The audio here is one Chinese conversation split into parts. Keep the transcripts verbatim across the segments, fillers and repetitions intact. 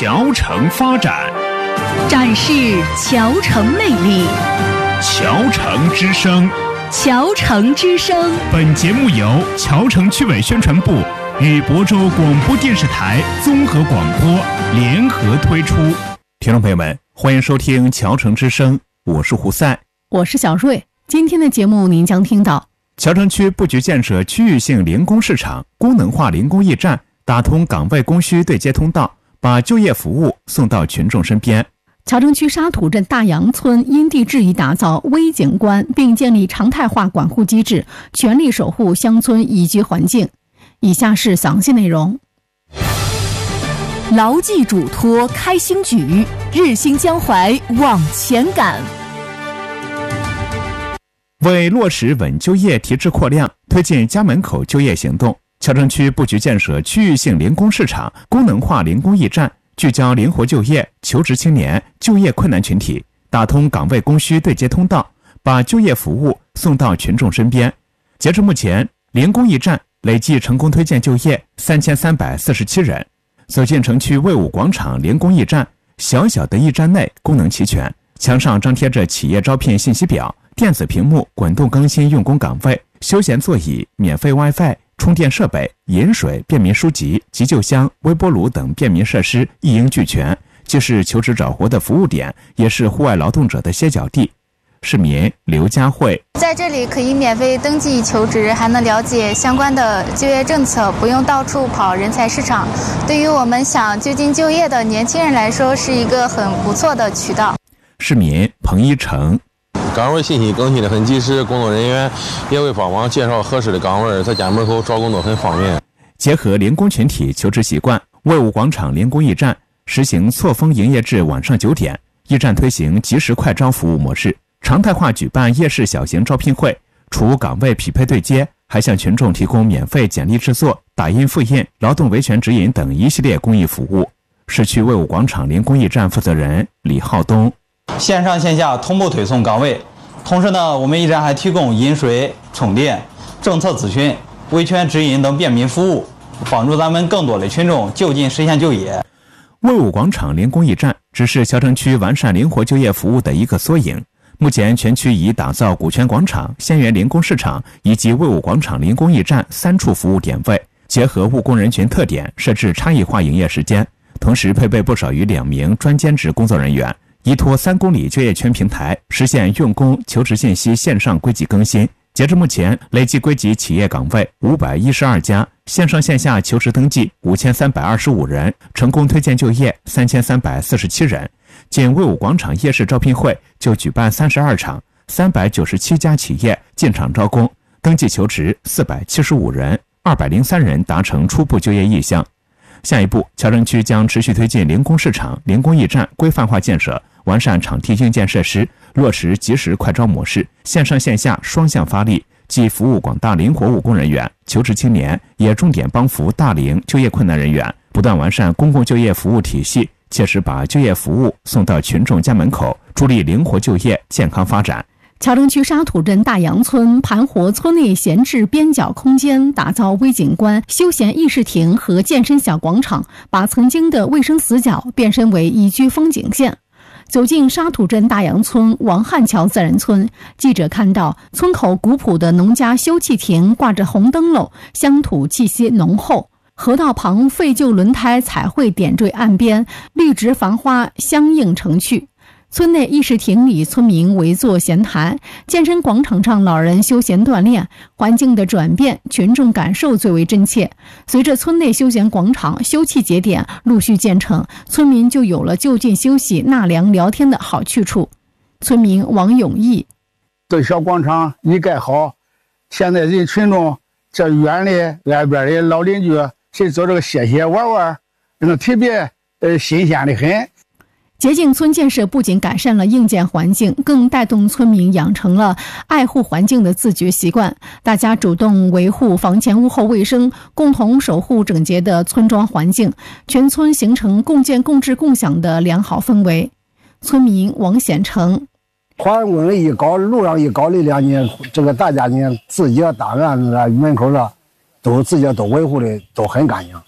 桥城发展， 展示桥城魅力。 桥城之声， 桥城之声。 本节目由桥城区委宣传部与亳州广播电视台综合广播联合推出。听众朋友们，欢迎收听桥城之声，我是胡赛， 我是小瑞。今天的节目您将听到： 桥城区布局建设区域性零工市场，功能化零工驿站，打通岗位供需对接通道，把就业服务送到群众身边。 桥城区沙土镇大杨村因地制宜打造微景观，并建立常态化管护机制，全力守护乡村宜居环境。以下是详细内容。牢记嘱托开新举，日兴江淮往前赶。 为落实稳就业提质扩量，推进家门口就业行动，桥城区布局建设区域性零工市场，功能化零工驿站，聚焦灵活就业、求职青年、就业困难群体，打通岗位供需对接通道，把就业服务送到群众身边。截至目前，零工驿站累计成功推荐就业三千三百四十七人。走进城区卫武广场零工驿站，小小的驿站内功能齐全，墙上张贴着企业招聘信息表，电子屏幕滚动更新用工岗位，休闲座椅、免费 WiFi、充电设备、饮水、便民书籍、急救箱、微波炉等便民设施一应俱全，既是求职找活的服务点，也是户外劳动者的歇脚地。市民刘佳慧在这里可以免费登记求职，还能了解相关的就业政策，不用到处跑人才市场。对于我们想就近就业的年轻人来说，是一个很不错的渠道。 市民彭一成， 岗位信息更新的很及时，工作人员也会帮忙介绍合适的岗位，在家门口找工作很方便。 结合零工群体求职习惯，卫武广场零工驿站实行错峰营业至晚上九点，驿站推行即时快招服务模式，常态化举办夜市小型招聘会，除岗位匹配对接，还向群众提供免费简历制作、打印复印、劳动维权指引等一系列公益服务。市区卫武广场零工驿站负责人李浩东， 线上线下同步推送岗位，同时呢，我们驿站还提供饮水、充电、政策咨询、维权指引等便民服务，帮助咱们更多的群众就近实现就业。 卫武广场零工驿站只是桥城区完善灵活就业服务的一个缩影。目前全区已打造古泉广场、仙园零工市场以及卫武广场零工驿站三处服务点位，结合务工人群特点，设置差异化营业时间，同时配备不少于两名专兼职工作人员，依托三公里就业圈平台，实现用工求职信息线上归集更新。截至目前，累计归集企业岗位五百一十二家，线上线下求职登记五千三百二十五人，成功推荐就业三千三百四十七人。仅卫武广场夜市招聘会就举办三十二场，三百九十七家企业进场招工，登记求职四百七十五人，二百零三人达成初步就业意向。下一步，桥城区将持续推进零工市场、零工驿站规范化建设，完善场地硬件设施，落实即时快招模式，线上线下双向发力，既服务广大灵活务工人员、求职青年，也重点帮扶大龄就业困难人员，不断完善公共就业服务体系，切实把就业服务送到群众家门口，助力灵活就业、健康发展。 桥城区沙土镇大杨村盘活村内闲置边角空间，打造微景观、休闲议事亭和健身小广场，把曾经的卫生死角变身为宜居风景线。走进沙土镇大杨村王汉桥自然村，记者看到村口古朴的农家休憩亭挂着红灯笼，乡土气息浓厚。河道旁废旧轮胎彩绘点缀岸边，绿植繁花相映成趣。村内议事亭里，村民围坐闲谈；健身广场上，老人休闲锻炼。环境的转变，群众感受最为真切。随着村内休闲广场、休憩节点陆续建成，村民就有了就近休息、纳凉、聊天的好去处。村民王永义： 这小广场一盖好，现在人群众这院里外边的老邻居，谁走这个歇歇玩玩，那特别呃新鲜的很。 洁净村建设不仅改善了硬件环境，更带动村民养成了爱护环境的自觉习惯。大家主动维护房前屋后卫生，共同守护整洁的村庄环境，全村形成共建共治共享的良好氛围。村民王显成： 环境一搞，路上一搞的两年，这个大家呢自己大院子门口的都自己都维护的都很干净。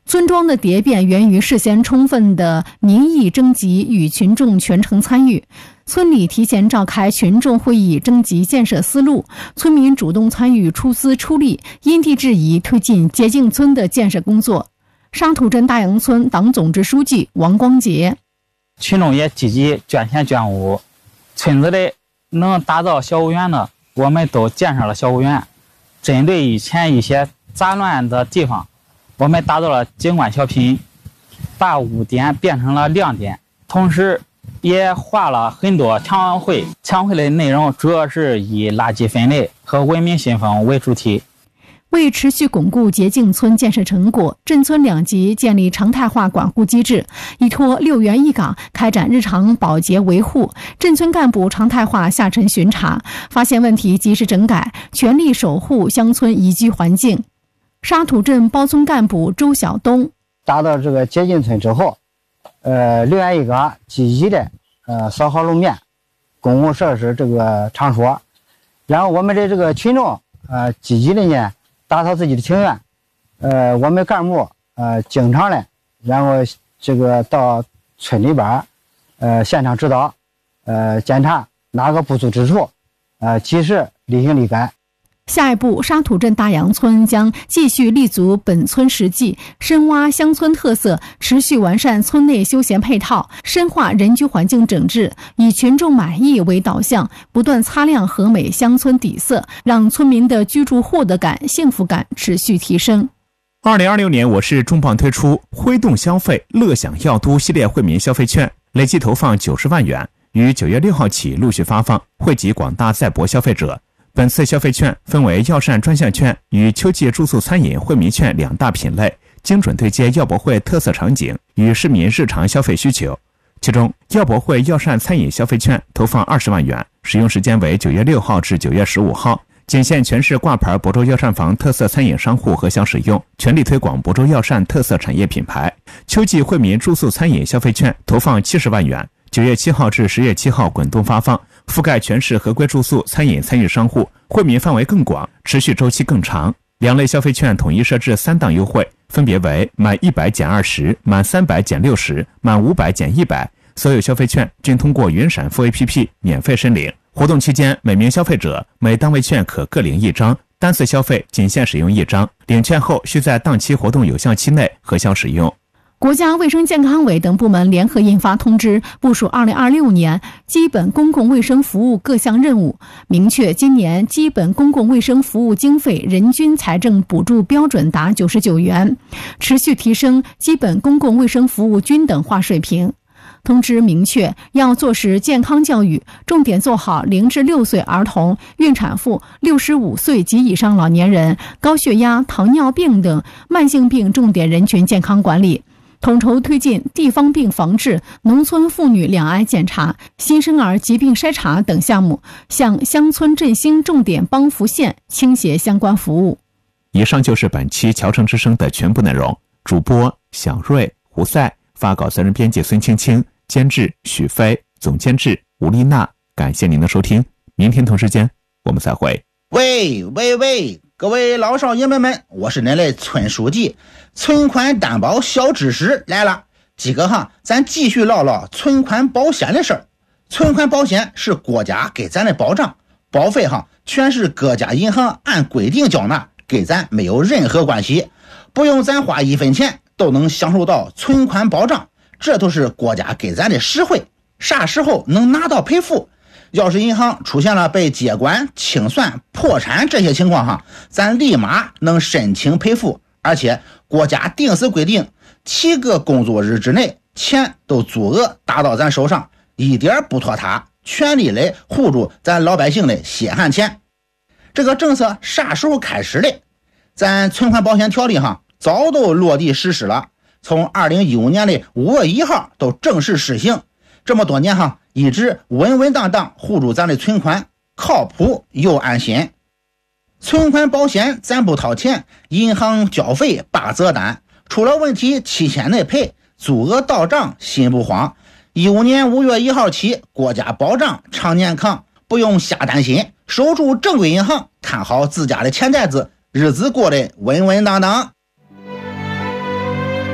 村庄的蝶变源于事先充分的民意征集与群众全程参与。村里提前召开群众会议，征集建设思路，村民主动参与出资出力，因地制宜推进洁净村的建设工作。沙土镇大杨村党总支书记王光杰： 群众也积极捐钱捐物，村子里能打造小物园的，我们都建设了小物园。针对以前一些杂乱的地方，我们打造了景观小品，把污点变成了亮点，同时也画了很多墙绘。墙绘的内容主要是以垃圾分类和文明信封为主题。 为持续巩固洁净村建设成果，镇村两级建立常态化管护机制，依托六园一岗开展日常保洁维护。镇村干部常态化下沉巡查，发现问题及时整改，全力守护乡村宜居环境。沙土镇包村干部周晓东： 达到这个洁净村之后，呃，六园一岗积极的呃扫好路面、公共设施这个场所，然后我们的这个群众呃积极的呢打扫自己的庭院，呃，我们干部呃经常的，然后这个到村里边呃现场指导，呃检查哪个不足之处，呃及时理性理改。 下一步，沙土镇大杨村将继续立足本村实际，深挖乡村特色，持续完善村内休闲配套，深化人居环境整治，以群众满意为导向，不断擦亮和美乡村底色，让村民的居住获得感、幸福感持续提升。 二零二六年，我市重磅推出挥动消费乐享药都系列惠民消费券，累计投放九十万元，于九月六号起陆续发放，惠及广大在博消费者。本次消费券分为药膳专项券与秋季住宿餐饮惠民券两大品类，精准对接药博会特色场景与市民日常消费需求。其中，药博会药膳餐饮消费券投放二十万元，使用时间为九月六号至九月十五号，仅限全市挂牌亳州药膳房特色餐饮商户核销使用，全力推广亳州药膳特色产业品牌。秋季惠民住宿餐饮消费券投放七十万元，九月七号至十月七号滚动发放，覆盖全市合规住宿餐饮参与商户，惠民范围更广，持续周期更长。两类消费券统一设置三档优惠，分别为满一百减二十、满三百减六十、满五百减一百。所有消费券均通过云闪付 A P P 免费申领。活动期间，每名消费者每单位券可各领一张，单次消费仅限使用一张，领券后需在当期活动有效期内核销使用。 国家卫生健康委等部门联合印发通知，部署二零二六年基本公共卫生服务各项任务，明确今年基本公共卫生服务经费人均财政补助标准达九十九元，持续提升基本公共卫生服务均等化水平。通知明确，要做实健康教育，重点做好零至六岁儿童、孕产妇、六十五岁及以上老年人、高血压、糖尿病等慢性病重点人群健康管理。统筹推进地方病防治、农村妇女两癌检查、新生儿疾病筛查等项目，向乡村振兴重点帮扶县倾斜相关服务。 以上就是本期侨城之声的全部内容。主播小瑞、胡赛，发稿责任编辑孙青青，监制许飞，总监制吴丽娜。感谢您的收听，明天同时间我们再会。 喂喂喂，各位老少爷们们，我是您的村书记。存款担保小知识来了，今个哈，咱继续唠唠存款保险的事儿。存款保险是国家给咱的保障，保费哈全是各家银行按规定缴纳，跟咱没有任何关系，不用咱花一分钱都能享受到存款保障，这都是国家给咱的实惠。啥时候能拿到赔付？要是银行出现了被接管、清算、破产这些情况哈，咱立马能申请赔付，而且国家定时规定七个工作日之内钱都足额打到咱手上，一点不拖沓，全力来护住咱老百姓的血汗钱。这个政策啥时候开始的？咱存款保险条例哈早都落地实施了，从二零一五年的五月一号都正式实行。这么多年哈，一直稳稳当当护住咱的存款，靠谱又安心。存款保险咱不掏钱，银行交费八折单，出了问题七天内赔，足额到账心不慌。一五年五月一号起，国家保障常年康，不用瞎担心，守住正规银行，看好自家的钱袋子，日子过得稳稳当当。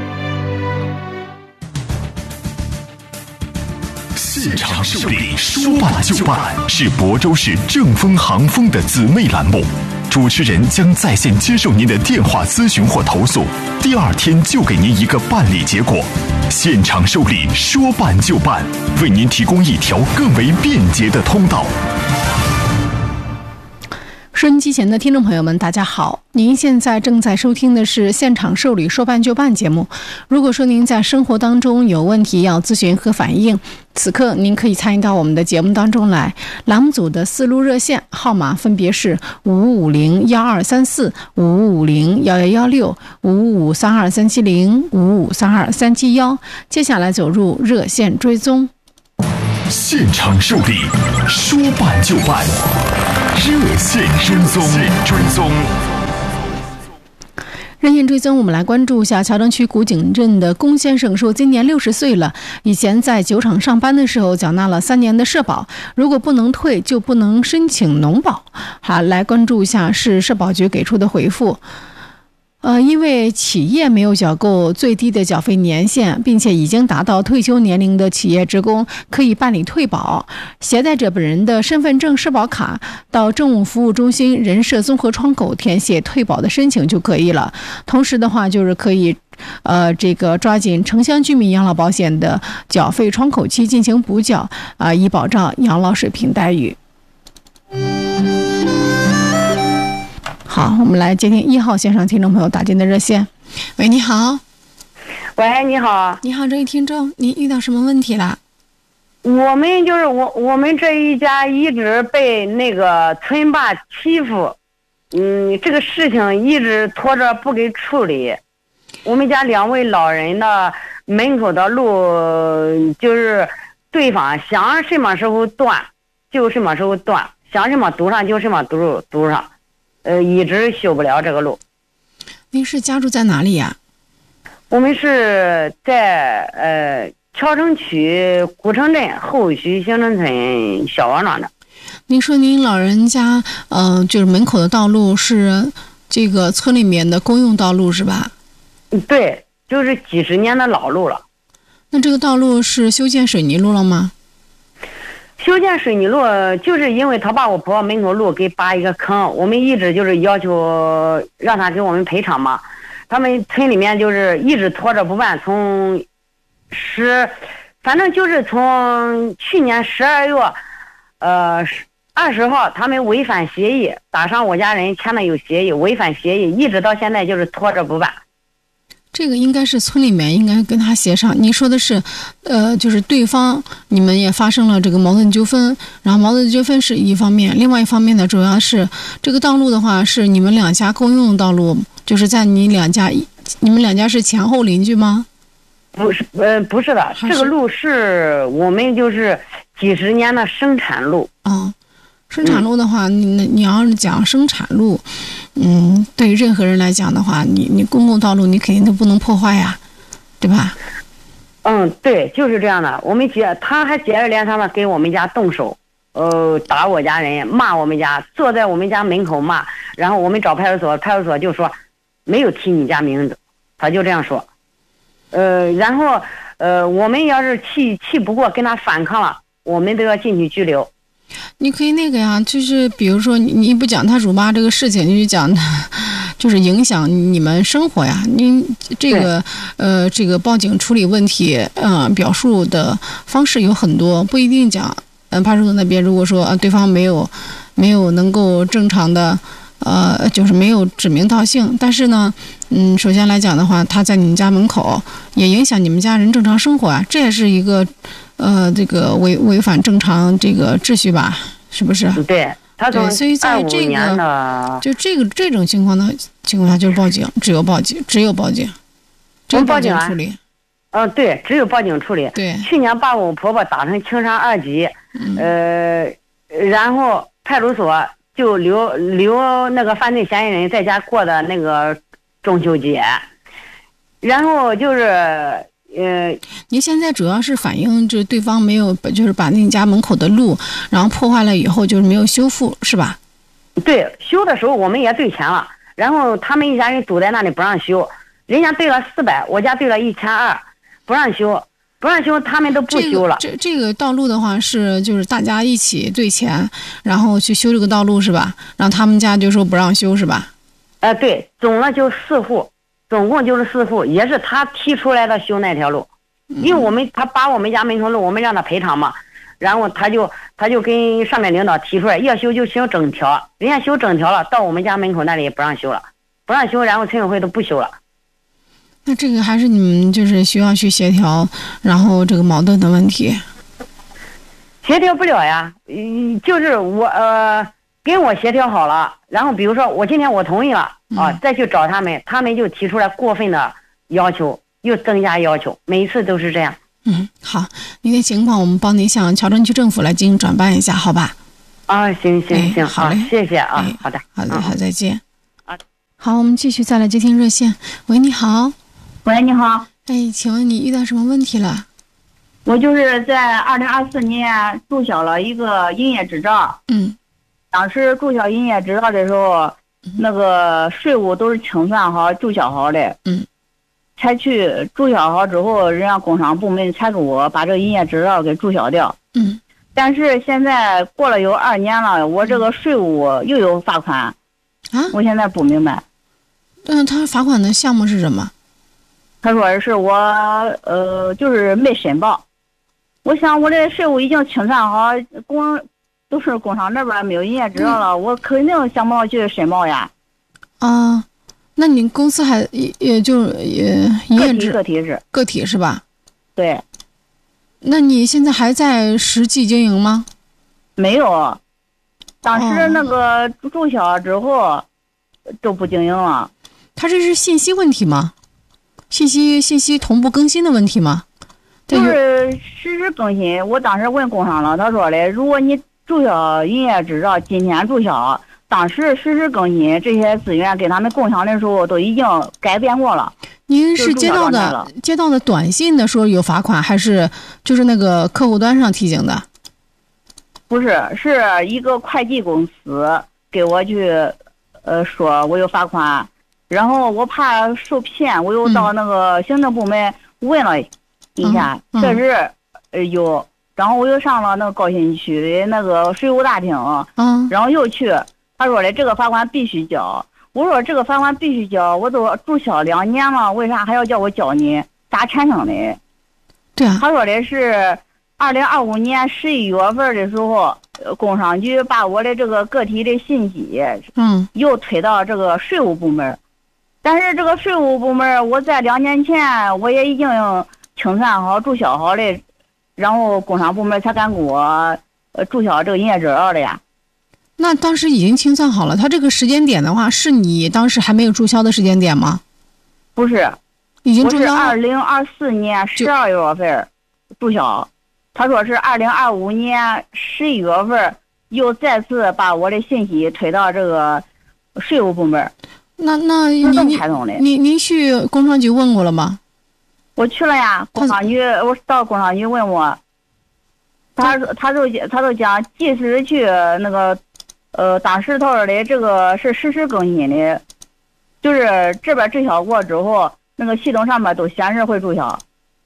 现场受理，说办就办，是亳州市正风航风的姊妹栏目。主持人将在线接受您的电话咨询或投诉，第二天就给您一个办理结果。现场受理，说办就办，为您提供一条更为便捷的通道。 收音机前的听众朋友们，大家好！您现在正在收听的是现场受理说办就办节目。如果说您在生活当中有问题要咨询和反映，此刻您可以参与到我们的节目当中来。栏目组的四路热线号码分别是五五五零幺二三四、五五五零幺幺幺六、五五五三二三七零、五五三二三七幺。接下来走入热线追踪。 现场受理，说办就办，热线追踪。追踪。 热线追踪，我们来关注一下乔城区古井镇的龚先生说，今年六十岁了，以前在酒厂上班的时候缴纳了三年的社保，如果不能退就不能申请农保。好，来关注一下市社保局给出的回复。呃，因为企业没有缴够最低的缴费年限，并且已经达到退休年龄的企业职工可以办理退保，携带着本人的身份证、社保卡到政务服务中心人社综合窗口填写退保的申请就可以了。同时的话，就是可以呃，这个抓紧城乡居民养老保险的缴费窗口期进行补缴啊、呃，以保障养老水平待遇。好，我们来接听一号线上听众朋友打进的热线。喂，你好。 喂，你好。 你好，这位听众，您遇到什么问题了？ 我们就是我，我们这一家一直被那个村霸欺负，嗯，这个事情一直拖着不给处理。我们家两位老人的门口的路，就是对方想什么时候断就什么时候断，想什么堵上就什么堵堵上。呃，一直修不了这个路。 您是家住在哪里呀？ 我们是在呃乔城区古城镇后徐行政村小王庄的。 您说您老人家呃就是门口的道路是这个村里面的公用道路是吧？ 对，就是几十年的老路了。 那这个道路是修建水泥路了吗？ 修建水泥路，就是因为他把我婆婆门口路给扒一个坑，我们一直就是要求让他给我们赔偿嘛。他们村里面就是一直拖着不办，从十，反正就是从去年十二月，呃二十号，他们违反协议，打上我家人签的有协议，违反协议，一直到现在就是拖着不办。 这个应该是村里面应该跟他协商。您说的是，呃，就是对方你们也发生了这个矛盾纠纷，然后矛盾纠纷是一方面，另外一方面呢，主要是这个道路的话是你们两家公用的道路，就是在你两家，你们两家是前后邻居吗？ 不是，呃，不是的，这个路是我们就是几十年的生产路。 嗯，生产路的话，嗯、你你要是讲生产路。嗯，对于任何人来讲的话，你你公共道路你肯定都不能破坏呀，对吧？ 嗯，对，就是这样的。我们接他还接二连三的给我们家动手，呃，打我家人，骂我们家，坐在我们家门口骂。然后我们找派出所，派出所就说没有提你家名字，他就这样说。呃，然后呃，我们要是气气不过跟他反抗了，我们都要进去拘留。 你可以那个呀，就是比如说你你不讲他辱骂这个事情，你就讲他就是影响你们生活呀。您这个呃这个报警处理问题，嗯、呃，表述的方式有很多，不一定讲。嗯，派出所那边如果说呃对方没有没有能够正常的呃就是没有指名道姓，但是呢，嗯，首先来讲的话，他在你们家门口也影响你们家人正常生活啊，这也是一个。呃，这个违违反正常这个秩序吧，是不是？ 对，他对，所以在这个就这个这种情况的情况下，就是报警，只有报警，只有报警，只有报警处理。 嗯，对，只有报警处理。 对， 去年把我婆婆打成轻伤二级，嗯、呃，然后派出所就留留那个犯罪嫌疑人在家过的那个中秋节，然后就是。呃， 您现在主要是反映这对方没有，就是把那家门口的路，然后破坏了以后，就是没有修复，是吧？ 对，修的时候我们也对钱了，然后他们一家人堵在那里不让修，人家对了四百，我家对了一千二，不让修，不不让修，他们都不修了。 这个、这这个道路的话是就是大家一起兑钱，然后去修这个道路是吧？然后他们家就说不让修是吧？ 呃，对，总了就四户，总共就是四户，也是他提出来的修那条路， 嗯、 因为我们他把我们家门口路我们让他赔偿嘛，然后他就他就跟上面领导提出来要修就修整条，人家修整条了，到我们家门口那里也不让修了，不让修，然后村委会都不修了。 那这个还是你们就是需要去协调，然后这个矛盾的问题。 协调不了呀，嗯，就是我呃跟我协调好了，然后比如说我今天我同意了、嗯、啊，再去找他们，他们就提出来过分的要求，又增加要求，每一次都是这样。 嗯，好，您的情况我们帮您向乔城区政府来进行转办一下，好吧？ 啊，行行行， 哎、好嘞、 啊，谢谢啊， 哎、 好的， 好的，好，再见。 啊， 好，我们继续再来接听热线。喂，你好。 喂，你好。 哎，请问你遇到什么问题了？ 我就是在二零二四年注销了一个营业执照。 嗯。 当时注销营业执照的时候，嗯、那个税务都是清算好、注销好的。 嗯。 才去注销好之后，人家工商部门才给我把这个营业执照给注销掉。 嗯。 但是现在过了有二年了，我这个税务又有罚款。 啊？ 我现在不明白。 嗯，他罚款的项目是什么？ 他说是我呃，就是没申报。我想我这税务已经清算好，工都是工商那边没有营业执照了，嗯、我肯定想不到去申报呀。 啊，那你公司还也就也营业执个体是个体是吧？ 对。 那你现在还在实际经营吗？ 没有，当时那个注销之后就不经营了。 他这是信息问题吗？信息信息同步更新的问题吗？ 就是实时更新。我当时问工商了，他说的，如果你注销营业执照，今天注销，当时实时更新这些资源给他们共享的时候都已经改变过了。 您是接到的接到的短信的说有罚款，还是就是那个客户端上提醒的？ 不是，是一个会计公司给我去呃说我有罚款。然后我怕受骗，我又到那个行政部门问了一下， 嗯嗯、 确实呃有。然后我又上了那个高新区的那个税务大厅， 嗯， 然后又去，他说的这个罚款必须交。我说这个罚款必须交，我都注销两年了，为啥还要叫我交呢？咋产生的？ 对啊。 他说的是二零二五年十一月份的时候，工商局把我的这个个体的信息， 嗯， 又推到这个税务部门。但是这个税务部门，我在两年前我也已经清算好、注销好的，然后工商部门才敢给我呃注销这个营业执照的呀。 那当时已经清算好了，他这个时间点的话，是你当时还没有注销的时间点吗？ 不是， 已经注销了。 我是二零二四年十二月份注销，他说是二零二五年十一月份又再次把我的信息推到这个税务部门。 那那您您您去工商局问过了吗？ 我去了呀，工商局我到工商局问我，他他就他就讲即时去那个，呃，当时他说的这个是实时更新的，就是这边注销过之后，那个系统上面都显示会注销。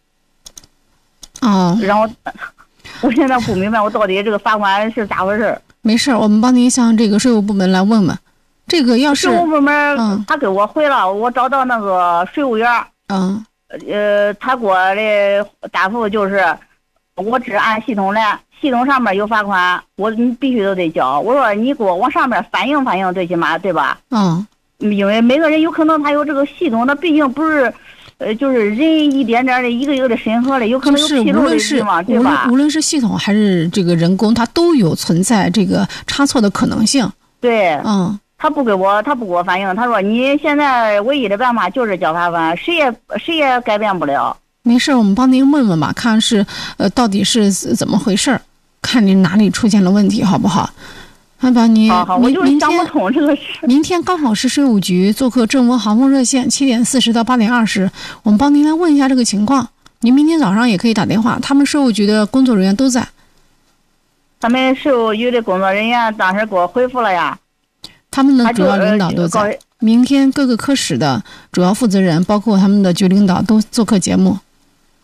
哦。 然后我现在不明白我到底这个罚款是咋回事。 没事，我们帮您向这个税务部门来问问。这个要是税务部门，嗯，他给我回了，我找到那个税务员， 嗯， 呃，他给我的答复就是，我只按系统来，系统上面有罚款，我你必须都得交。我说你给我往上面反映反映，最起码对吧？ 嗯， 因为每个人有可能他有这个系统，那毕竟不是，呃，就是人一点点的一个一个的审核的，有可能有纰漏的地方，对吧？ 无论是系统还是这个人工，它都有存在这个差错的可能性。 对， 嗯。 他不给我，他不给我反映。他说：“你现在唯一的办法就是交罚款，谁也谁也改变不了。” 没事，我们帮您问问吧，看是呃到底是怎么回事，看您哪里出现了问题，好不好？好吧，你好好，我就是想不通这个事。 明天刚好是税务局做客正温航风热线，七点四十到八点二十，我们帮您来问一下这个情况。您明天早上也可以打电话，他们税务局的工作人员都在。 他们税务局的工作人员当时给我回复了呀。 他们的主要领导都在，明天各个科室的主要负责人，包括他们的局领导都做客节目。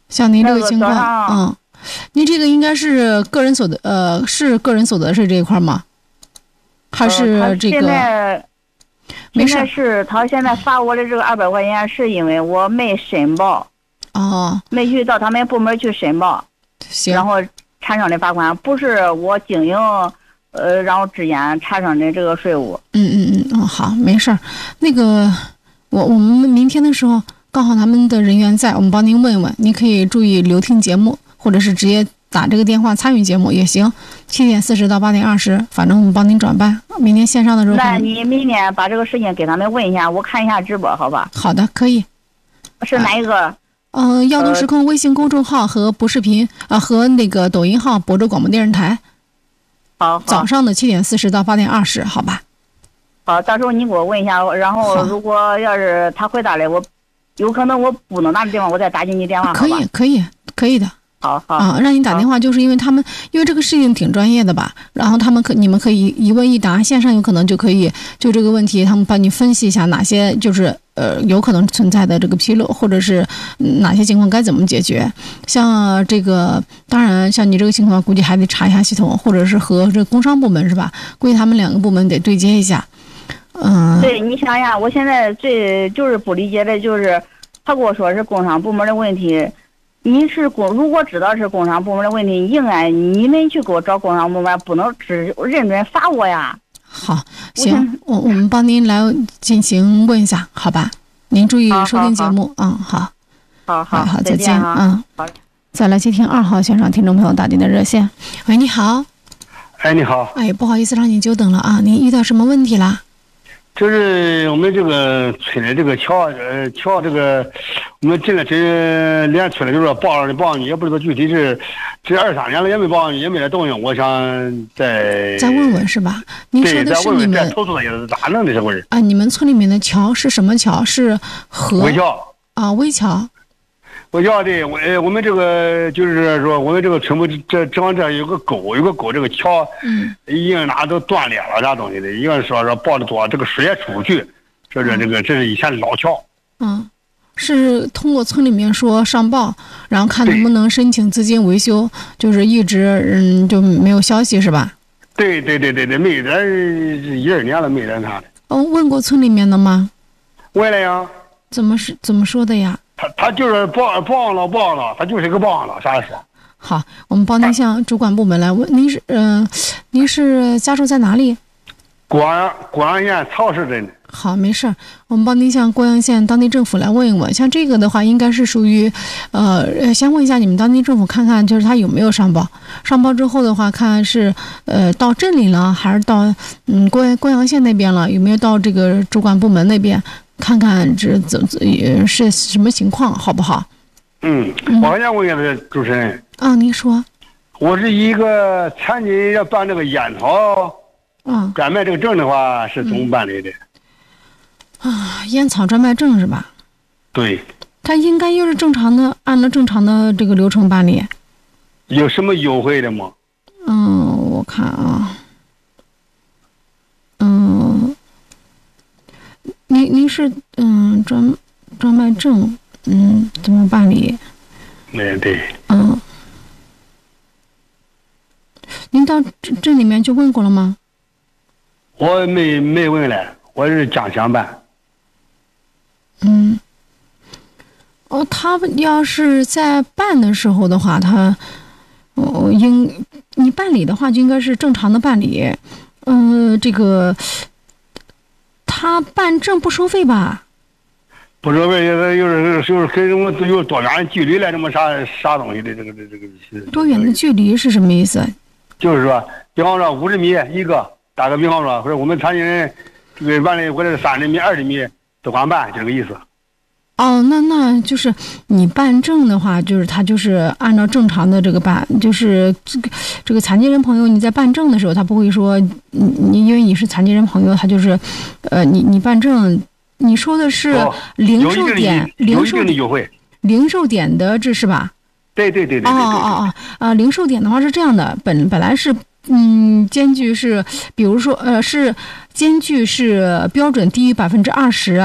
像您这个情况， 那个嗯，您这个应该是个人所得，呃，是个人所得税这一块吗？还是这个？ 呃、现在没事， 现在是他现在罚我的这个二百块钱，是因为我没申报， 哦， 没去到他们部门去申报， 行， 然后产生的罚款，不是我经营。呃，然后之间产生的这个税务。 嗯嗯嗯，哦，好，没事儿。那个，我我们明天的时候刚好他们的人员在，我们帮您问问，您可以注意留听节目，或者是直接打这个电话参与节目也行。七点四十到八点二十，反正我们帮您转办。明天线上的时候， 那你明天把这个事情给他们问一下，我看一下直播，好吧？ 好的，可以。 是哪一个？ 嗯、呃，耀东时空微信公众号和博视频啊、呃，和那个抖音号亳州广播电视台。 好， 早上的七点四十到八点二十，好吧？ 好，到时候你给我问一下，然后如果要是他回答了，我有可能我不能打的地方，我再打进你电话， 可以，可以，可以的。 好好啊，让你打电话，就是因为他们，因为这个事情挺专业的吧，然后他们可你们可以一问一答，线上有可能就可以就这个问题，他们帮你分析一下哪些就是呃有可能存在的这个纰漏，或者是哪些情况该怎么解决。像这个，当然像你这个情况，估计还得查一下系统，或者是和这工商部门是吧？估计他们两个部门得对接一下。嗯， 对，你想想，我现在最就是不理解的就是，他跟我说是工商部门的问题。你是工，如果知道是工商部门的问题，应该你们去给我找工商部门，不能只认准罚我呀。 好，行，我我们帮您来进行问一下，好吧？您注意收听节目，嗯，好， 好好好，再见， 嗯，好。再来接听二号线上听众朋友打进的热线，喂，你好。 哎，你好。 哎，不好意思让您久等了啊，您遇到什么问题啦？ 就是我们这个村的这个桥，呃，桥这个，我们进了这连村里就是报了报你，也不知道具体是这二三年了也没报，也没来动静。我想再再问问是吧？您说的是你们再投诉也是咋弄的这回事啊？你们村里面的桥是什么桥？是河？ 微桥啊，微桥。 微桥对，我我们这个就是说，我们这个村部这正好这有个沟，有个沟，这个桥， 嗯， 一个哪都断裂了，啥东西的，一个说说报的多，这个水也出不去，说这这个这是以前的老桥。 嗯，是通过村里面说上报，然后看能不能申请资金维修，就是一直嗯就没有消息是吧？ 对对对对对，没得一二年了，没得啥的。 哦，问过村里面的吗？ 问了呀。 怎么是怎么说的呀？ 他他就是报报了报了，他就是个报了，啥也说。 好，我们帮您向主管部门来问，您是嗯、呃，您是家住在哪里？ 郭阳郭阳县曹氏镇。 好，没事儿，我们帮您向郭阳县当地政府来问一问。像这个的话，应该是属于，呃，先问一下你们当地政府，看看就是他有没有上报。上报之后的话，看是呃到镇里了，还是到嗯郭郭阳县那边了，有没有到这个主管部门那边？看看这怎怎是什么情况，好不好？ 嗯，我还想问一下主持人。 啊，您说。 我是一个残疾要办这个烟草， 嗯， 专卖这个证的话是怎么办理的？ 嗯、啊，烟草专卖证是吧？ 对。 他应该又是正常的，按照正常的这个流程办理。 有什么优惠的吗？ 嗯，我看啊，嗯。您您是嗯专专卖证嗯怎么办理？ 对对。 嗯，您到这这里面就问过了吗？ 我没没问了，我是刚想办。 嗯。哦，他要是在办的时候的话，他哦应你办理的话就应该是正常的办理，嗯、呃，这个。他办证不收费吧？ 不收费，又是就是跟我有多远的距离来，这么啥啥东西的这个这个。 多远的距离是什么意思？ 就是说，比方说五十米一个，打个比方说，或者我们残疾人这个完了，或者是三十米、二十米都管办，就这个意思。 哦，那那就是你办证的话，就是他就是按照正常的这个办，就是这个这个残疾人朋友你在办证的时候，他不会说你你因为你是残疾人朋友，他就是，呃，你你办证，你说的是零售点， 哦、 零售的优惠， 零售点的这是吧？ 对对对对对。 哦哦哦啊！零售点的话是这样的，本本来是嗯，间距是，比如说呃是间距是标准低于百分之二十。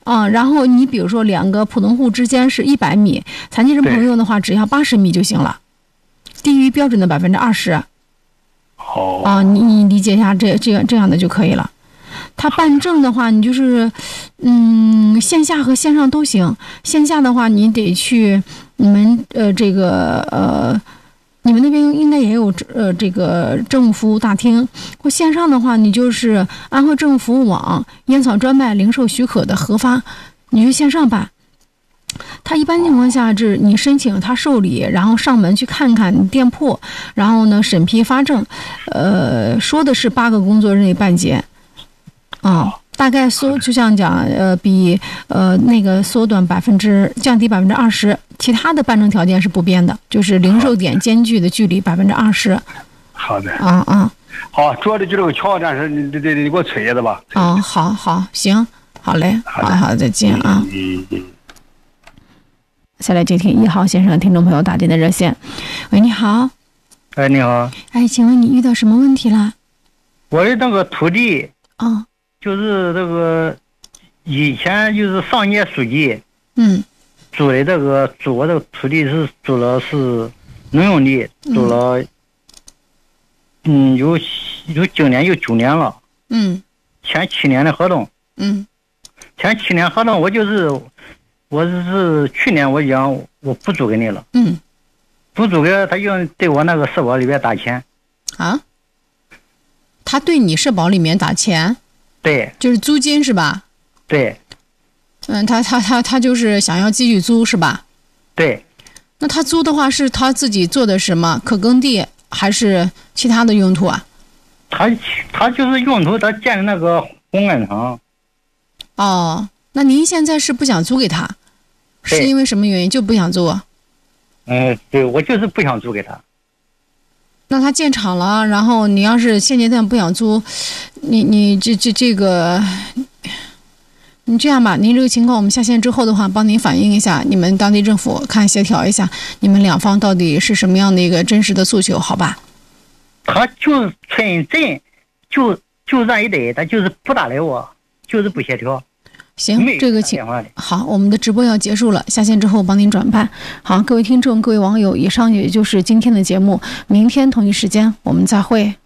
啊，然后你比如说两个普通户之间是一百米，残疾人朋友的话只要八十米就行了，低于标准的百分之二十。 好啊，你你理解一下这这样这样的就可以了。他办证的话，你就是，嗯，线下和线上都行。线下的话，你得去你们呃这个呃，你们那边应该也有呃这个政务服务大厅。或线上的话，你就是安徽政府服务网烟草专卖零售许可的核发，你就线上办。他一般情况下是你申请他受理，然后上门去看看你店铺，然后呢审批发证，呃，说的是八个工作日内办结，啊，大概缩就像讲，呃，比呃那个缩短百分之降低百分之二十，其他的办证条件是不变的，就是零售点间距的距离百分之二十。 好的。 啊啊。 好，主要的就这个桥暂时你得得你给我催一下子吧。 哦，好好行，好嘞，好好再见啊。 嗯嗯。 下来接听一号线上的听众朋友打进的热线。喂，你好。 哎，你好。 哎，请问你遇到什么问题啦？ 我的那个土地， 哦， 就是这个以前就是上届书记， 嗯， 租的这个租我这个土地是租了是农用地，租了，嗯，有有今年有九年了， 嗯， 前七年的合同， 嗯， 前七年合同我就是。我是去年我讲我不租给你了， 嗯， 不租给他，就对我那个社保里边打钱， 啊，他对你社保里面打钱， 对， 就是租金是吧？ 对， 嗯，他他他他就是想要继续租是吧？ 对， 那他租的话是他自己做的什么？可耕地还是其他的用途啊？ 他他就是用途，他建的那个红安厂。 哦，那您现在是不想租给他？是因为什么原因就不想租？ 嗯、呃，对，我就是不想租给他。 那他建厂了，然后你要是现阶段不想租，你你这这这个，你这样吧，您这个情况我们下线之后的话，帮您反映一下，你们当地政府看协调一下，你们两方到底是什么样的一个真实的诉求，好吧？ 他就是村镇，就就这一堆，他就是不搭理我，就是不协调。 行，这个请好，我们的直播要结束了，下线之后帮您转办。好，各位听众、各位网友，以上也就是今天的节目，明天同一时间我们再会。